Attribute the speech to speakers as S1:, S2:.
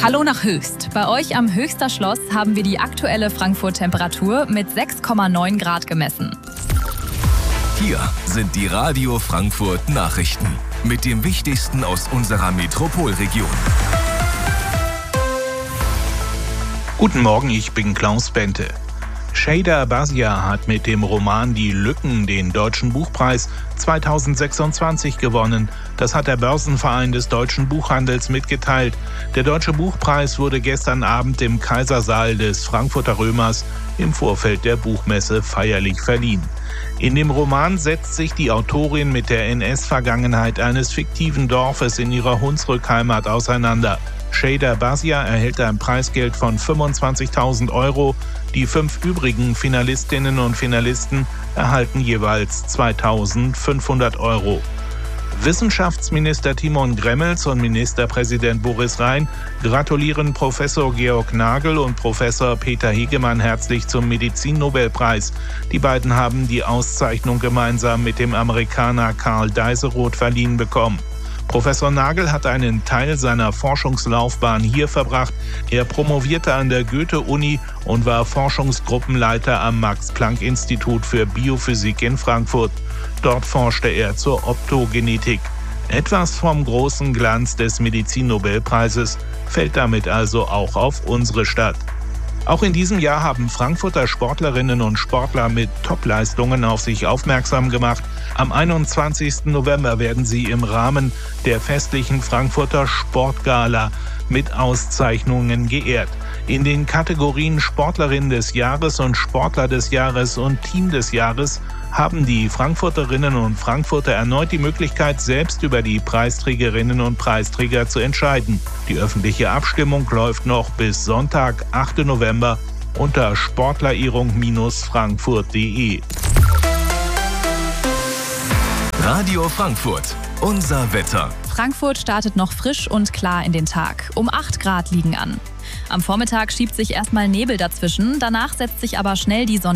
S1: Hallo nach Höchst. Bei euch am Höchster Schloss haben wir die aktuelle Frankfurt-Temperatur mit 6,9 Grad gemessen.
S2: Hier sind die Radio Frankfurt Nachrichten mit dem Wichtigsten aus unserer Metropolregion.
S3: Guten Morgen, ich bin Klaus Bente. Sheyda Abbazia hat mit dem Roman Die Lücken den Deutschen Buchpreis 2026 gewonnen. Das hat der Börsenverein des deutschen Buchhandels mitgeteilt. Der Deutsche Buchpreis wurde gestern Abend im Kaisersaal des Frankfurter Römers im Vorfeld der Buchmesse feierlich verliehen. In dem Roman setzt sich die Autorin mit der NS-Vergangenheit eines fiktiven Dorfes in ihrer Hunsrückheimat auseinander. Sheyda Abbazia erhält ein Preisgeld von 25.000 €. Die 5 übrigen Finalistinnen und Finalisten erhalten jeweils 2.500 €. Wissenschaftsminister Timon Gremmels und Ministerpräsident Boris Rhein gratulieren Professor Georg Nagel und Professor Peter Hegemann herzlich zum Medizinnobelpreis. Die beiden haben die Auszeichnung gemeinsam mit dem Amerikaner Karl Deiseroth verliehen bekommen. Professor Nagel hat einen Teil seiner Forschungslaufbahn hier verbracht. Er promovierte an der Goethe-Uni und war Forschungsgruppenleiter am Max-Planck-Institut für Biophysik in Frankfurt. Dort forschte er zur Optogenetik. Etwas vom großen Glanz des Medizinnobelpreises fällt damit also auch auf unsere Stadt. Auch in diesem Jahr haben Frankfurter Sportlerinnen und Sportler mit Topleistungen auf sich aufmerksam gemacht. Am 21. November werden sie im Rahmen der festlichen Frankfurter Sportgala mit Auszeichnungen geehrt. In den Kategorien Sportlerin des Jahres und Sportler des Jahres und Team des Jahres haben die Frankfurterinnen und Frankfurter erneut die Möglichkeit, selbst über die Preisträgerinnen und Preisträger zu entscheiden. Die öffentliche Abstimmung läuft noch bis Sonntag, 8. November unter sportlerehrung-frankfurt.de.
S2: Radio Frankfurt, unser Wetter.
S1: Frankfurt startet noch frisch und klar in den Tag. Um 8 Grad liegen an. Am Vormittag schiebt sich erstmal Nebel dazwischen, danach setzt sich aber schnell die Sonne